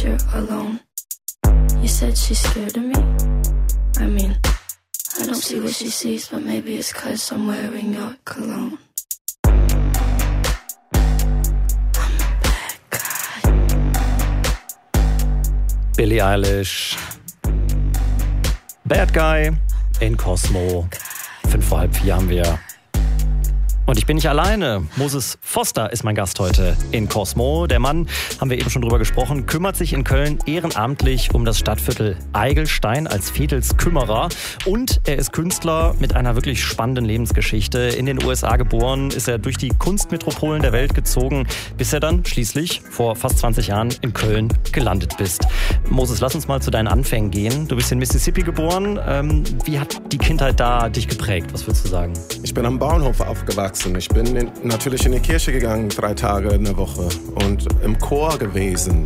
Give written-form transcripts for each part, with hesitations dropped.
you're alone. You said she's scared of me? I mean, I don't see what she sees, but maybe it's 'cause I'm wearing your cologne. Billie Eilish, Bad Guy in Cosmo. 3:55 haben wir. Und ich bin nicht alleine. Moses Foster ist mein Gast heute in Cosmo. Der Mann, haben wir eben schon drüber gesprochen, kümmert sich in Köln ehrenamtlich um das Stadtviertel Eigelstein als Vedelskümmerer. Und er ist Künstler mit einer wirklich spannenden Lebensgeschichte. In den USA geboren, ist er durch die Kunstmetropolen der Welt gezogen, bis er dann schließlich vor fast 20 Jahren in Köln gelandet bist. Moses, lass uns mal zu deinen Anfängen gehen. Du bist in Mississippi geboren. Wie hat die Kindheit da dich geprägt? Was würdest du sagen? Ich bin am Bauernhof aufgewachsen. Ich bin natürlich in die Kirche gegangen, 3 Tage in der Woche und im Chor gewesen.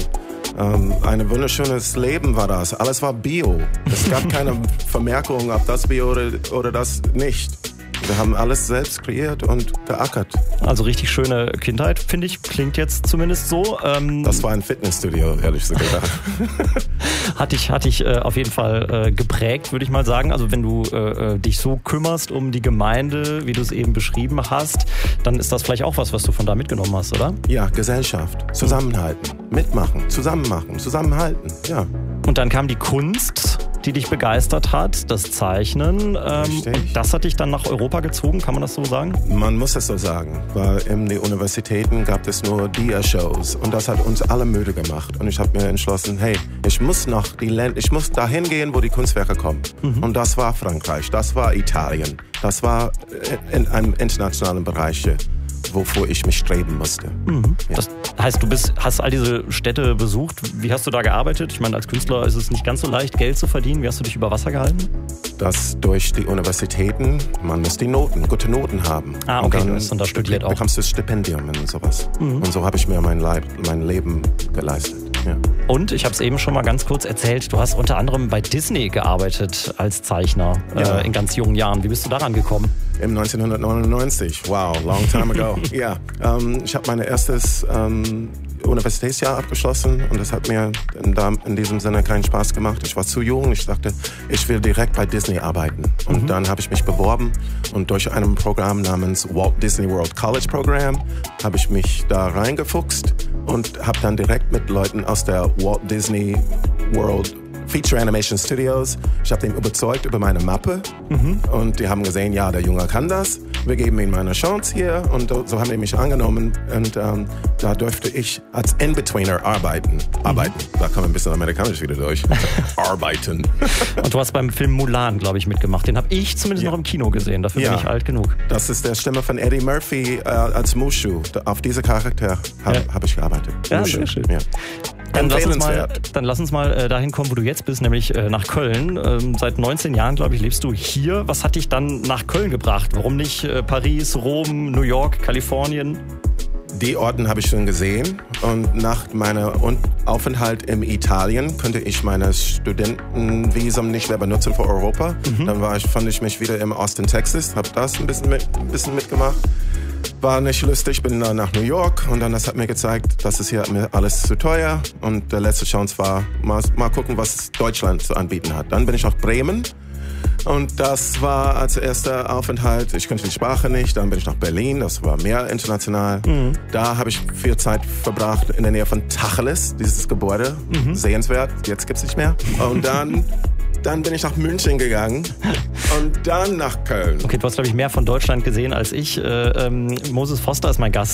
Ein wunderschönes Leben war das. Alles war Bio. Es gab keine Vermerkung, ob das Bio oder das nicht. Wir haben alles selbst kreiert und geackert. Also richtig schöne Kindheit, finde ich. Klingt jetzt zumindest so. Das war ein Fitnessstudio, ehrlich gesagt. Hat dich auf jeden Fall geprägt, würde ich mal sagen. Also wenn du dich so kümmerst um die Gemeinde, wie du es eben beschrieben hast, dann ist das vielleicht auch was du von da mitgenommen hast, oder? Ja, Gesellschaft, zusammenhalten, mitmachen, zusammenhalten, ja. Und dann kam die Kunst, die dich begeistert hat, das Zeichnen. Und das hat dich dann nach Europa gezogen, kann man das so sagen? Man muss es so sagen, weil in den Universitäten gab es nur Dia-Shows und das hat uns alle müde gemacht. Und ich habe mir entschlossen, hey, ich muss dahin gehen, wo die Kunstwerke kommen. Und das war Frankreich, das war Italien, das war in einem internationalen Bereich, wovor ich mich streben musste. Ja. Das heißt, hast all diese Städte besucht. Wie hast du da gearbeitet? Ich meine, als Künstler ist es nicht ganz so leicht, Geld zu verdienen. Wie hast du dich über Wasser gehalten? Das durch die Universitäten, man muss gute Noten haben. Ah, okay, du hast dann da studiert auch. Bekommst du Stipendien und sowas. Und so habe ich mir mein Leben geleistet. Ja. Und ich habe es eben schon mal ganz kurz erzählt, du hast unter anderem bei Disney gearbeitet als Zeichner in ganz jungen Jahren. Wie bist du daran gekommen? Im 1999, wow, long time ago. Ja, ich habe mein erstes Universitätsjahr abgeschlossen und das hat mir in diesem Sinne keinen Spaß gemacht. Ich war zu jung, ich dachte, ich will direkt bei Disney arbeiten. Und dann habe ich mich beworben und durch ein Programm namens Walt Disney World College Program habe ich mich da reingefuchst und habe dann direkt mit Leuten aus der Walt Disney World Feature Animation Studios. Ich habe den überzeugt über meine Mappe und die haben gesehen, ja, der Junge kann das. Wir geben ihm eine Chance hier und so haben die mich angenommen und da durfte ich als In-Betweener arbeiten. Da kommt ein bisschen amerikanisch wieder durch. Arbeiten. Und du hast beim Film Mulan, glaube ich, mitgemacht. Den habe ich zumindest noch im Kino gesehen. Dafür bin ich alt genug. Das ist der Stimme von Eddie Murphy als Mushu. Auf diese Charakter habe ich gearbeitet. Ja, sehr schön. Ja. Dann lass uns mal dahin kommen, wo du jetzt bist, nämlich nach Köln. Seit 19 Jahren, glaube ich, lebst du hier. Was hat dich dann nach Köln gebracht? Warum nicht Paris, Rom, New York, Kalifornien? Die Orten habe ich schon gesehen und nach meinem Aufenthalt in Italien konnte ich meine Studentenvisum nicht mehr benutzen für Europa. Dann fand ich mich wieder im Austin, Texas, habe das ein bisschen mitgemacht. War nicht lustig, bin dann nach New York und dann das hat mir gezeigt, das ist hier mir alles zu teuer und der letzte Chance war, mal gucken, was Deutschland zu anbieten hat. Dann bin ich nach Bremen und das war als erster Aufenthalt, ich kannte die Sprache nicht, dann bin ich nach Berlin, das war mehr international. Da habe ich viel Zeit verbracht in der Nähe von Tacheles, dieses Gebäude, sehenswert, jetzt gibt's nicht mehr. Und dann bin ich nach München gegangen und dann nach Köln. Okay, du hast, glaube ich, mehr von Deutschland gesehen als ich. Moses Foster ist mein Gast.